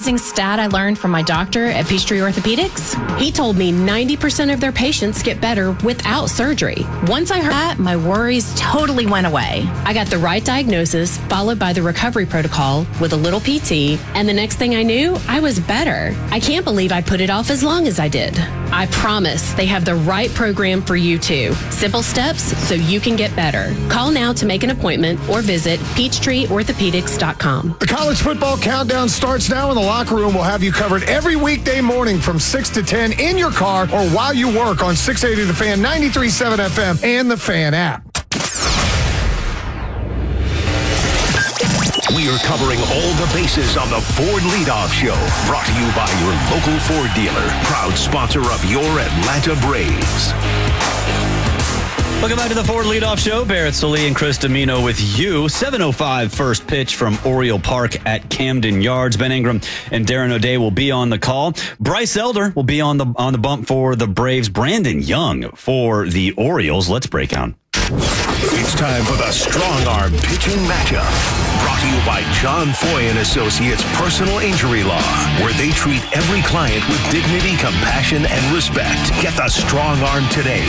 amazing stat I learned from my doctor at Peachtree Orthopedics? He told me 90% of their patients get better without surgery. Once I heard that, my worries totally went away. I got the right diagnosis, followed by the recovery protocol with a little PT, and the next thing I knew, I was better. I can't believe I put it off as long as I did. I promise they have the right program for you too. Simple steps so you can get better. Call now to make an appointment or visit PeachtreeOrthopedics.com. The college football countdown starts now, and the locker room will have you covered every weekday morning from 6 to 10 in your car or while you work on 680 The Fan, 93.7 FM, and the Fan app. We are covering all the bases on the Ford Leadoff Show. Brought to you by your local Ford dealer. Proud sponsor of your Atlanta Braves. Welcome back to the Ford Leadoff Show. Barrett Sallee and Chris Domino with you. 7:05 first pitch from Oriole Park at Camden Yards. Ben Ingram and Darren O'Day will be on the call. Bryce Elder will be on the bump for the Braves. Brandon Young for the Orioles. Let's break down. It's time for the Strong Arm Pitching Matchup. Brought to you by John Foy and Associates Personal Injury Law, where they treat every client with dignity, compassion, and respect. Get the Strong Arm today.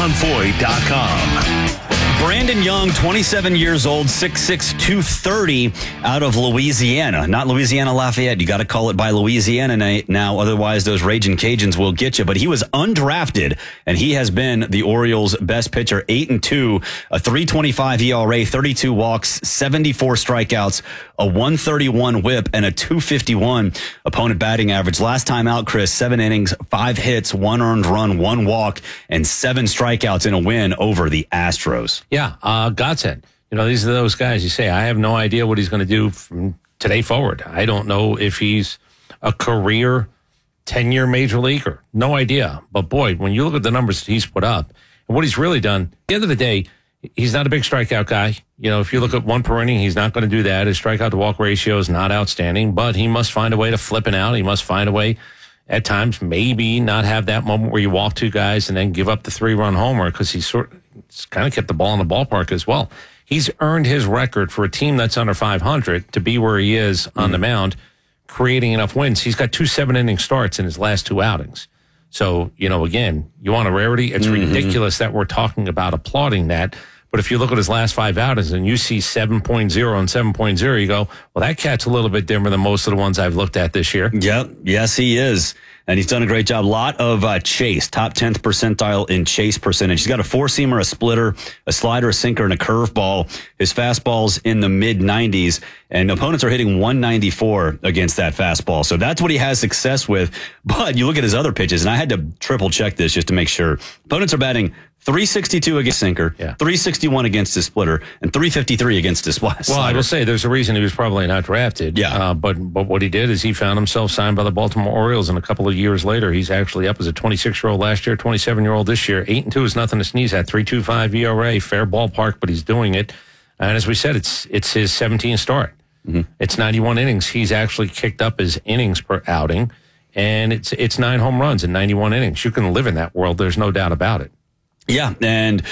JohnFoy.com. Brandon Young, 27 years old, 6'6", 230, out of Louisiana. Not Louisiana Lafayette. You got to call it by Louisiana now, otherwise those Raging Cajuns will get you. But he was undrafted, and he has been the Orioles' best pitcher. 8-2, a 3.25 ERA, 32 walks, 74 strikeouts, a 131 whip, and a 251 opponent batting average. Last time out, Chris, 7 innings, 5 hits, 1 earned run, 1 walk, and 7 strikeouts in a win over the Astros. Yeah, godsend. You know, these are those guys you say, I have no idea what he's going to do from today forward. I don't know if he's a career 10-year major leaguer. No idea. But boy, when you look at the numbers that he's put up and what he's really done, at the end of the day, he's not a big strikeout guy. You know, if you look at 1 per inning, he's not going to do that. His strikeout to walk ratio is not outstanding, but he must find a way to flip it out. He must find a way at times, maybe not have that moment where you walk 2 guys and then give up the 3-run homer, because he's kind of kept the ball in the ballpark as well. He's earned his record for a team that's under 500 to be where he is on the mound, creating enough wins. He's got 2 7-inning starts in his last 2 outings. So, you know, again, you want a rarity? It's ridiculous that we're talking about applauding that. But if you look at his last 5 outings and you see 7.0 and 7.0, you go, well, that cat's a little bit different than most of the ones I've looked at this year. Yep. Yes, he is. And he's done a great job. A lot of chase, top 10th percentile in chase percentage. He's got a 4-seamer, a splitter, a slider, a sinker, and a curveball. His fastball's in the mid-90s, and opponents are hitting 194 against that fastball. So that's what he has success with. But you look at his other pitches, and I had to triple check this just to make sure. Opponents are batting 362 against sinker, 361 against his splitter, and 353 against his slider. Well, I will say there's a reason he was probably not drafted. Yeah. But what he did is he found himself signed by the Baltimore Orioles, and a couple of years later, he's actually up as a 26-year-old last year, 27-year-old this year. 8-2 is nothing to sneeze at. 3.25 ERA, fair ballpark, but he's doing it. And as we said, it's his 17th start. It's 91 innings. He's actually kicked up his innings per outing, and it's 9 home runs in 91 innings. You can live in that world. There's no doubt about it. Yeah, and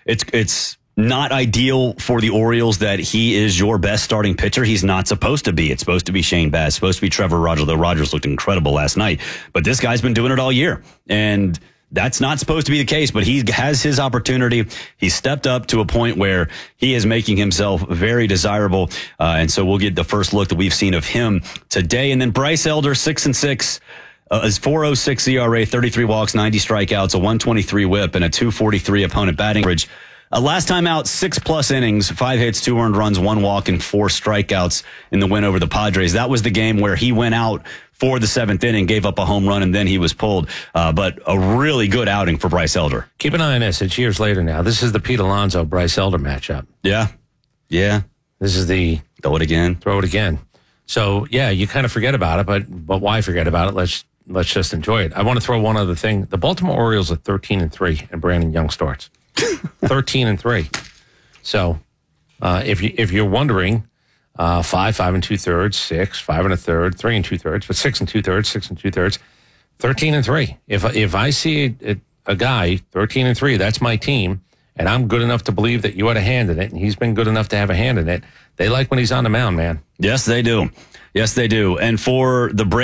it's not ideal for the Orioles that he is your best starting pitcher. He's not supposed to be. It's supposed to be Shane Baz, supposed to be Trevor Rogers, though Rogers looked incredible last night. But this guy's been doing it all year, and that's not supposed to be the case, but he has his opportunity. He stepped up to a point where he is making himself very desirable, and so we'll get the first look that we've seen of him today. And then Bryce Elder, 6-6. His 4.06 ERA, 33 walks, 90 strikeouts, a 123 whip, and a 243 opponent batting average. Last time out, 6+ innings, 5 hits, 2 earned runs, 1 walk, and 4 strikeouts in the win over the Padres. That was the game where he went out for the 7th inning, gave up a home run, and then he was pulled. But a really good outing for Bryce Elder. Keep an eye on this. It's years later now. This is the Pete Alonso-Bryce Elder matchup. Yeah. This is the... Throw it again. So, yeah, you kind of forget about it, but why forget about it? Let's just enjoy it. I want to throw one other thing. The Baltimore Orioles are 13-3 and Brandon Young starts. 13-3. So if you're wondering, 5 2/3, 6 5 1/3, 3 2/3, but 6 2/3, 6 2/3, 13-3. If I see a guy 13-3, that's my team, and I'm good enough to believe that you had a hand in it, and he's been good enough to have a hand in it. They like when he's on the mound, man. Yes, they do. And for the Braves,